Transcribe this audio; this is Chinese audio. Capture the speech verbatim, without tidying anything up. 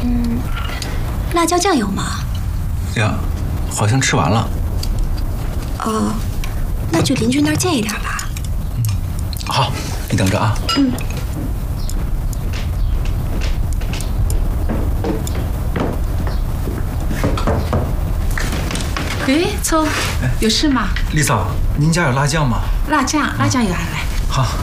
嗯，辣椒酱有吗？ 呀，好像吃完了。 哦，那去邻居那儿借一点吧。 嗯，好，你等着啊。 嗯。 哎，凑，有事吗？ 丽嫂，您家有辣酱吗？ 辣酱，辣酱有，来。 好。